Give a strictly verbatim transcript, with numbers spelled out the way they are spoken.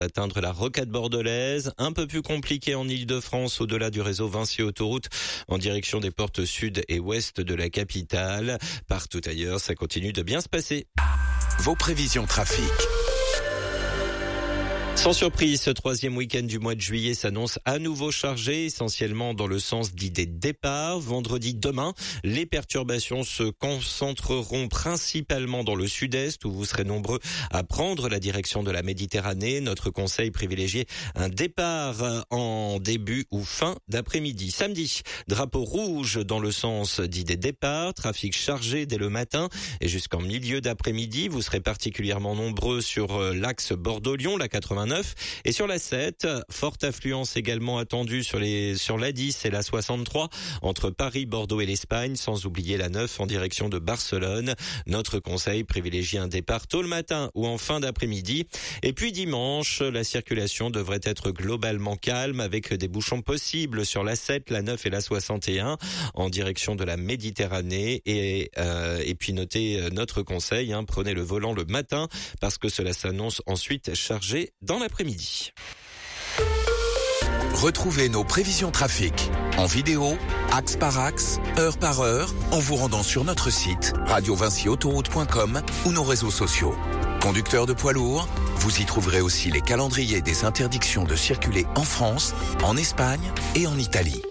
Atteindre la rocade bordelaise, un peu plus compliqué en Ile-de-France au-delà du réseau Vinci Autoroute en direction des portes sud et ouest de la capitale. Partout ailleurs, ça continue de bien se passer. Vos prévisions trafic. Sans surprise, ce troisième week-end du mois de juillet s'annonce à nouveau chargé, essentiellement dans le sens dit des départs. Vendredi demain, les perturbations se concentreront principalement dans le sud-est où vous serez nombreux à prendre la direction de la Méditerranée. Notre conseil privilégié un départ en début ou fin d'après-midi. Samedi, drapeau rouge dans le sens dit des départs, trafic chargé dès le matin et jusqu'en milieu d'après-midi. Vous serez particulièrement nombreux sur l'axe Bordeaux-Lyon, la quatre-vingt-neuf. Et sur la sept, forte affluence également attendue sur les sur la dix et la soixante-trois entre Paris, Bordeaux et l'Espagne, sans oublier la neuf en direction de Barcelone. Notre conseil privilégie un départ tôt le matin ou en fin d'après-midi. Et puis dimanche, la circulation devrait être globalement calme avec des bouchons possibles sur la sept, la neuf et la soixante et un en direction de la Méditerranée. Et, euh, et puis notez notre conseil, hein, prenez le volant le matin parce que cela s'annonce ensuite chargé dans l'après-midi. Retrouvez nos prévisions trafic en vidéo, axe par axe, heure par heure, en vous rendant sur notre site radio vinci autoroute point com ou nos réseaux sociaux. Conducteurs de poids lourds, vous y trouverez aussi les calendriers des interdictions de circuler en France, en Espagne et en Italie.